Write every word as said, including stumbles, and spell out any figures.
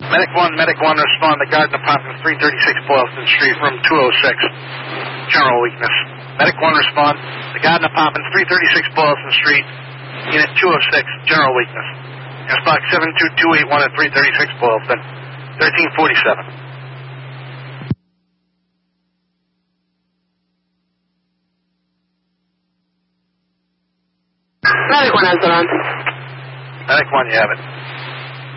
Medic one, Medic one, respond to Garden Apartments, three thirty-six Boylston Street, room two oh six. General weakness. Medic one, respond to Garden Apartments, three thirty-six Boylston Street, unit two oh six, general weakness. Box seven two two eight one at three thirty-six Boylston, thirteen forty-seven. Medic one has it on. Medic one, you have it.